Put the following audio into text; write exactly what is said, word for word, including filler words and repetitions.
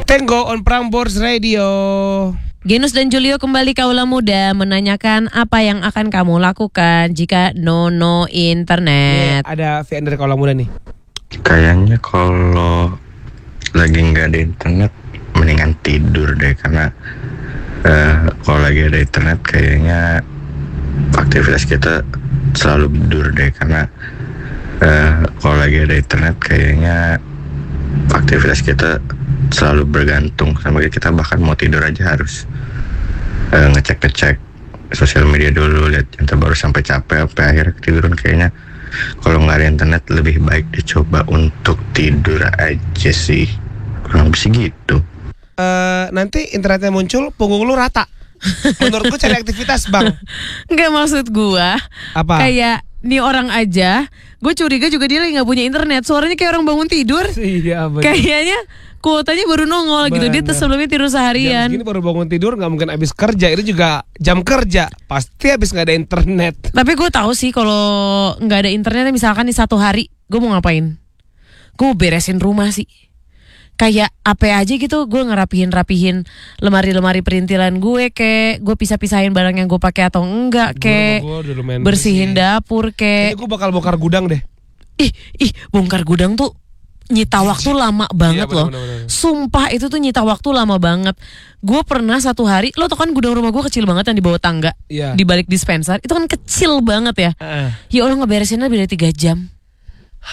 Tango on Prambors Radio. Genus dan Julio kembali kaula muda menanyakan apa yang akan kamu lakukan jika no no internet. Nih, ada V N dari kaula muda nih. Kayaknya kalau lagi nggak ada internet mendingan tidur deh, karena uh, kalau lagi ada internet kayaknya aktivitas kita selalu tidur deh, karena uh, kalau lagi ada internet kayaknya aktivitas kita selalu bergantung sama kita, bahkan mau tidur aja harus uh, ngecek-ngecek sosial media dulu, lihat yang terbaru sampai capek, sampai akhirnya ketiduran. Kayaknya kalau nggak ada internet lebih baik dicoba untuk tidur aja sih, kurang lebih gitu. Uh, nanti internetnya muncul, punggung lu rata. Menurut gue cari aktivitas bang. Nggak, maksud gua apa? Kayak nih orang aja, gue curiga juga dia lagi nggak punya internet. Suaranya kayak orang bangun tidur. Iya bener. Kayaknya kuotanya baru nongol gitu. Dia sebelumnya tidur seharian. Jam segini baru bangun tidur, nggak mungkin habis kerja. Itu juga jam kerja, pasti habis nggak ada internet. Tapi gue tahu sih kalau nggak ada internetnya, misalkan di satu hari, gue mau ngapain? Gue mau beresin rumah sih. Kayak apa aja gitu, gue ngerapihin-rapihin lemari-lemari perintilan gue, kayak gue pisah-pisahin barang yang gue pakai atau enggak, kayak bersihin dapur, kayak. Gue bakal bongkar gudang deh. Ih, ih, bongkar gudang tuh nyita waktu lama banget. Iya, bener, loh. Bener, bener. Sumpah itu tuh nyita waktu lama banget. Gue pernah satu hari, lo tau kan gudang rumah gue kecil banget yang di bawah tangga, iya. Di balik dispenser, itu kan kecil banget ya. Uh. Ya Allah, ngeberesinnya lebih dari tiga jam.